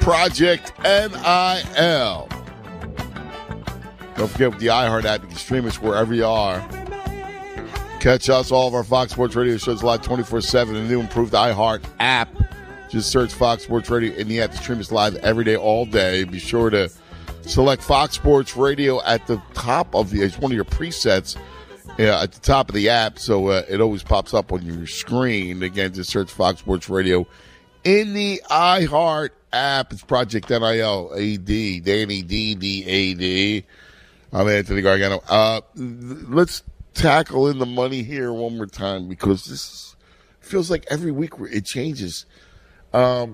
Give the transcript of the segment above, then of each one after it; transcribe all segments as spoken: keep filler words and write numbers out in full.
Project N I L. Don't forget with the iHeart app, you can stream us wherever you are. Catch us, all of our Fox Sports Radio shows live twenty-four seven in the new improved iHeart app. Just search Fox Sports Radio in the app to stream us live every day, all day. Be sure to select Fox Sports Radio at the top of the, it's one of your presets uh, at the top of the app, so uh, it always pops up on your screen. Again, just search Fox Sports Radio in the iHeart app. It's Project N I L A D, Danny D D A D. I'm Anthony Gargano. Uh, let's tackle in the money here one more time because this feels like every week it changes. Um,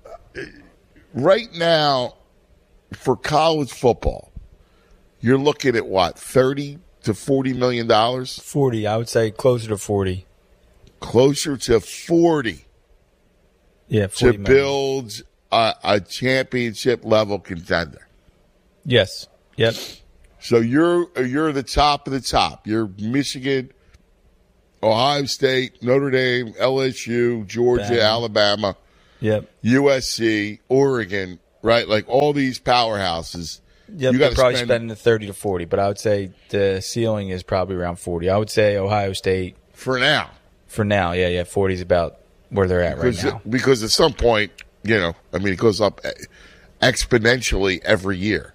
right now, for college football, you're looking at what, thirty to forty million dollars? Forty, I would say closer to forty. Closer to forty. Yeah, forty to build a, a championship level contender. Yes. Yep. So you're you're the top of the top. You're Michigan, Ohio State, Notre Dame, L S U, Georgia, Bam. Alabama, yep, U S C, Oregon, right? Like all these powerhouses. Yep, you they're probably spend, spending the thirty to forty, but I would say the ceiling is probably around forty. I would say Ohio State for now. For now, yeah, yeah, forty is about where they're at because, right now. Because at some point, you know, I mean, it goes up exponentially every year.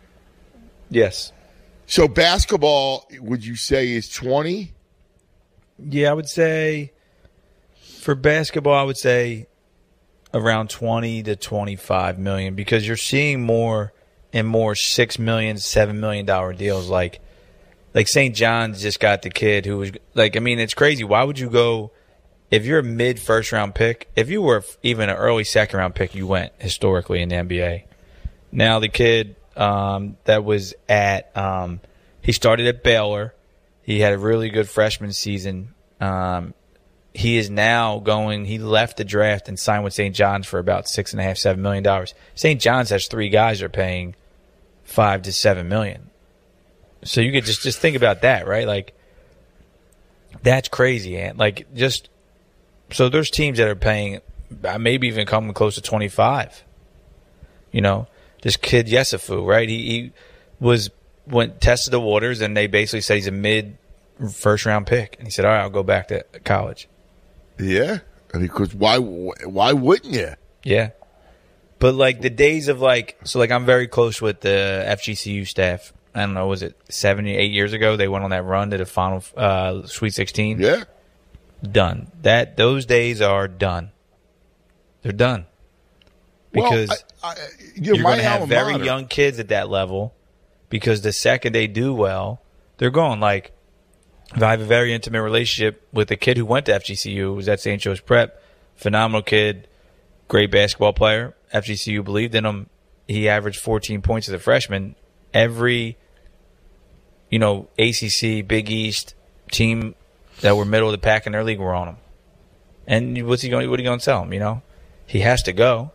Yes. So basketball, would you say, is twenty? Yeah, I would say for basketball, I would say around twenty to twenty-five million because you're seeing more and more six million, seven million dollar deals. Like, like Saint John's just got the kid who was like, I mean, it's crazy. Why would you go if you're a mid first round pick? If you were even an early second round pick, you went historically in the N B A. Now the kid. Um, that was at um, he started at Baylor. He had a really good freshman season. Um, he is now going. He left the draft and signed with Saint John's for about six and a half, seven million dollars. Saint John's has three guys that are paying five to seven million. So you could just just think about that, right? Like that's crazy, and like just so there's teams that are paying maybe even coming close to twenty-five. You know. This kid Yesufu, right? He, he was went tested the waters, and they basically said he's a mid first round pick, and he said, "All right, I'll go back to college." Yeah, I mean, because why? Why wouldn't you? Yeah, but like the days of like, so like I'm very close with the F G C U staff. I don't know, was it seven, eight years ago? They went on that run to the final uh, Sweet sixteen. Yeah, done. That those days are done. They're done. Because well, I, I, you know, you're going to have very mater. young kids at that level because the second they do well, they're going. Like, if I have a very intimate relationship with a kid who went to F G C U, was at Saint Joe's Prep, phenomenal kid, great basketball player. F G C U believed in him. He averaged fourteen points as a freshman. Every, you know, A C C, Big East team that were middle of the pack in their league were on him. And what's he going? What are you going to tell him? You know, he has to go.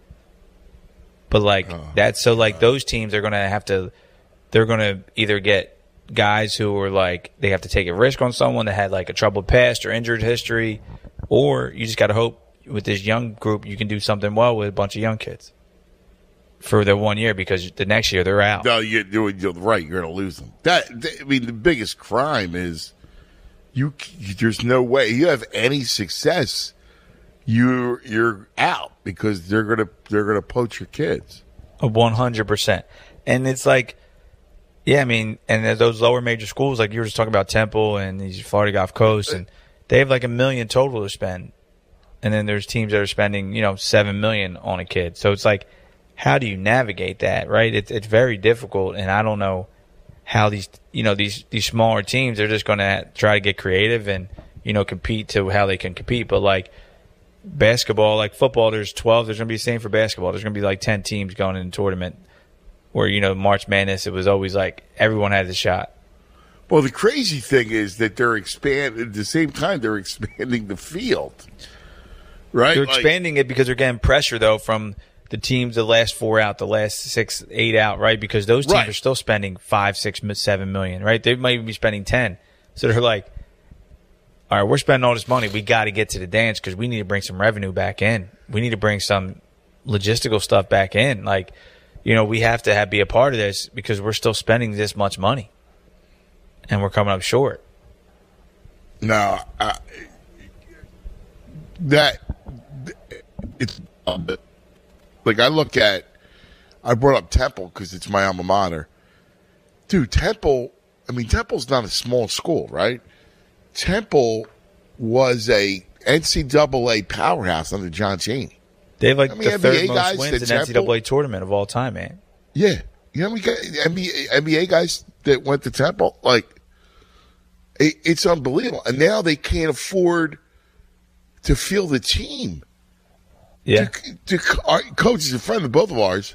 But, like, oh, that's so, like, those teams are going to have to – they're going to either get guys who are, like, they have to take a risk on someone that had, like, a troubled past or injured history, or you just got to hope with this young group you can do something well with a bunch of young kids for the one year because the next year they're out. No, you're, you're right. You're going to lose them. That I mean, the biggest crime is you. there's no way you have any success – You're you're out because they're gonna they're gonna poach your kids. One hundred percent, and it's like, yeah, I mean, and those lower major schools, like you were just talking about Temple and these Florida Gulf Coast, and they have like a million total to spend, and then there's teams that are spending you know seven million on a kid. So it's like, how do you navigate that, right? It's it's very difficult, and I don't know how these you know these these smaller teams they're just gonna try to get creative and you know compete to how they can compete, but like. Basketball, like football, there's twelve. There's going to be the same for basketball. There's going to be like ten teams going in the tournament where, you know, March Madness, it was always like everyone had a shot. Well, the crazy thing is that they're expanding, at the same time, they're expanding the field, right? They're like, expanding it because they're getting pressure, though, from the teams, the last four out, the last six, eight out, right? Because those teams right. are still spending five, six, seven million, right? They might even be spending ten. So they're like, all right, we're spending all this money. We got to get to the dance because we need to bring some revenue back in. We need to bring some logistical stuff back in. Like, you know, we have to have, be a part of this because we're still spending this much money and we're coming up short. No, uh, that it's like I look at. I brought up Temple because it's my alma mater, dude. Temple. I mean, Temple's not a small school, right? Temple was a N C double A powerhouse under John Chaney. They have like I mean, the N B A third most guys wins at in N C double A Temple. tournament of all time, man. Yeah, you know, we got N B A, N B A guys that went to Temple. Like, it, it's unbelievable, and now they can't afford to field a team. Yeah, The, the, our coach is a friend of both of ours.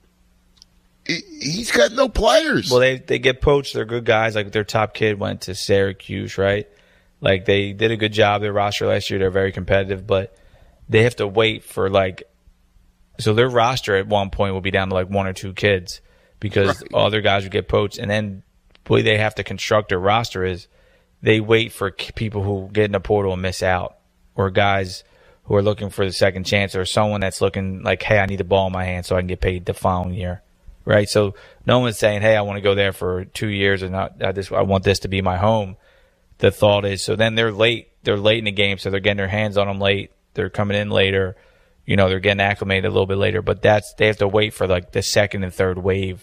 He, he's got no players. well, they they get poached. They're good guys. Like their top kid went to Syracuse, right? Like they did a good job. Their roster last year, they're very competitive, but they have to wait for like. So their roster at one point will be down to like one or two kids because Right. other guys would get poached, and then the way they have to construct their roster is they wait for k- people who get in the portal and miss out, or guys who are looking for the second chance, or someone that's looking like, hey, I need the ball in my hand so I can get paid the following year, right? So no one's saying, hey, I want to go there for two years and not I just I want this to be my home. The thought is, so then they're late. They're late in the game, so they're getting their hands on them late. They're coming in later. You know, they're getting acclimated a little bit later, but that's they have to wait for like the second and third wave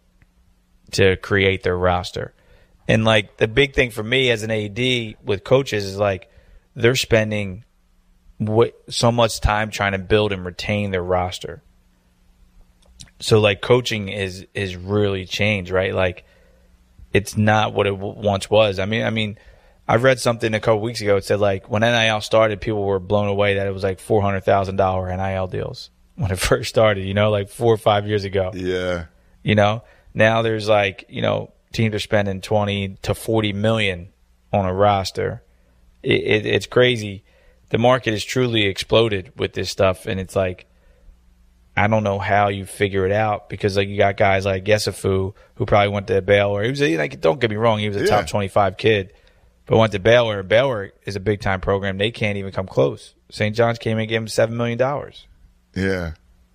to create their roster. And like the big thing for me as an A D with coaches is like they're spending what, so much time trying to build and retain their roster. So like coaching is is really changed, right? Like it's not what it w- once was. I mean, I mean, I read something a couple weeks ago. It said like when N I L started, people were blown away that it was like four hundred thousand dollar N I L deals when it first started. You know, like four or five years ago. Yeah. You know, now there's like, you know, teams are spending twenty to forty million on a roster. It, it, it's crazy. The market has truly exploded with this stuff, and it's like I don't know how you figure it out because like you got guys like Yesufu who probably went to Baylor. He was a, like, don't get me wrong, he was a Yeah. top twenty-five kid, but went to Baylor. Baylor is a big time program. They can't even come close. Saint John's came in and gave him seven million dollars. Yeah.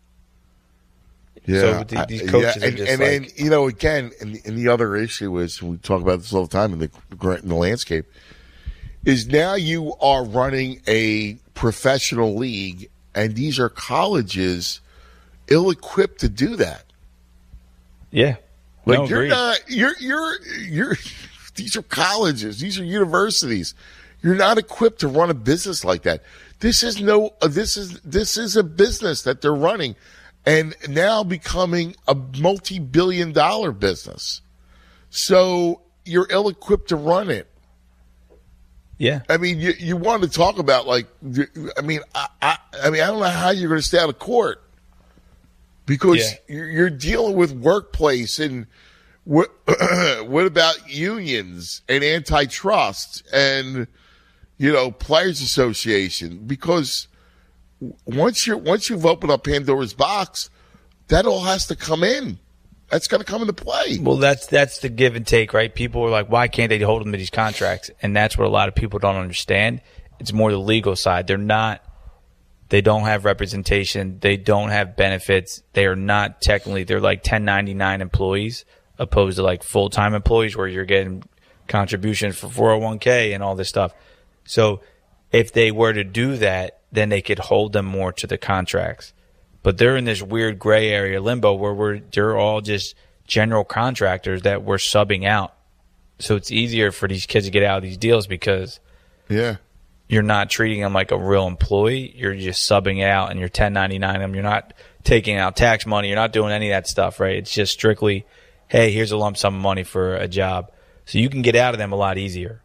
Yeah. So the, these coaches yeah. are And, just and like, then, you know, again, and, and the other issue is, we talk about this all the time in the, in the landscape, is now you are running a professional league, and these are colleges ill-equipped to do that. yeah, Like no, you're agreed. not, you're, you're, you're, these are colleges, these are universities. You're not equipped to run a business like that. This is no, uh, this is, this is a business that they're running and now becoming a multi-billion dollar business. So you're ill-equipped to run it. Yeah. I mean, you, you want to talk about like, I mean, I, I, I mean, I don't know how you're going to stay out of court because Yeah. you're, you're dealing with workplace and what, what about unions and antitrust and, you know, players association? Because once you're, once you've opened up Pandora's box, that all has to come in. That's going to come into play. Well, that's that's the give and take, right? People are like, why can't they hold them to these contracts? And that's what a lot of people don't understand. It's more the legal side. They're not. They don't have representation. They don't have benefits. They are not technically. They're like ten ninety-nine employees opposed to like full time employees where you're getting contributions for four oh one k and all this stuff. So if they were to do that, then they could hold them more to the contracts. But they're in this weird gray area limbo where we're they're all just general contractors that we're subbing out. So it's easier for these kids to get out of these deals because Yeah. you're not treating them like a real employee. You're just subbing it out and you're ten ninety-nine them. You're not taking out tax money. You're not doing any of that stuff, right? It's just strictly, hey, here's a lump sum of money for a job. So you can get out of them a lot easier.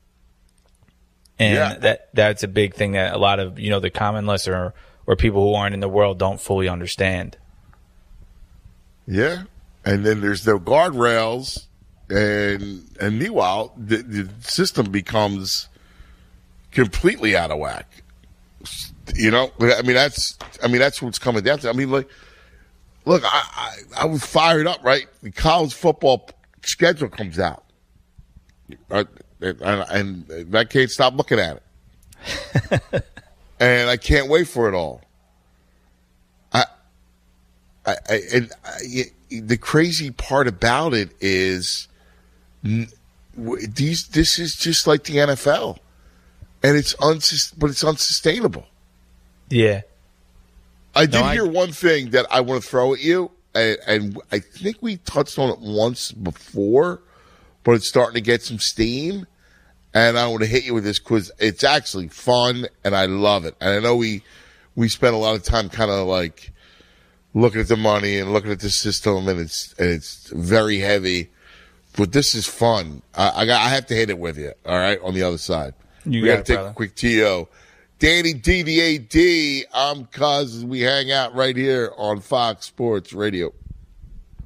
And Yeah. that that's a big thing that a lot of, you know, the common listener or people who aren't in the world don't fully understand. Yeah. And then there's no guardrails. And and meanwhile, the, the system becomes completely out of whack. You know, I mean that's I mean that's what's coming down to. I mean, like, look, I I, I was fired up, right? The college football schedule comes out, uh, and, and I can't stop looking at it, and I can't wait for it all. I I, I, and I, the crazy part about it is these. This is just like the N F L, and it's unsus- but it's unsustainable. Yeah. I did no, I, hear one thing that I want to throw at you, and, and I think we touched on it once before, but it's starting to get some steam, and I want to hit you with this because it's actually fun, and I love it. And I know we we spent a lot of time kind of like looking at the money and looking at the system, and it's and it's very heavy, but this is fun. I I, got, I have to hit it with you, all right, on the other side. You we got got to it, take brother. a quick T O. Danny D, the A D. I'm Cuz. We hang out right here on Fox Sports Radio.